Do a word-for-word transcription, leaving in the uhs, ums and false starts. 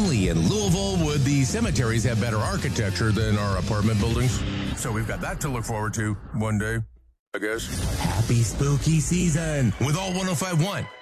only in Louisville would the cemeteries have better architecture than our apartment buildings. So we've got that to look forward to one day, I guess. Happy spooky season with all one oh five point one.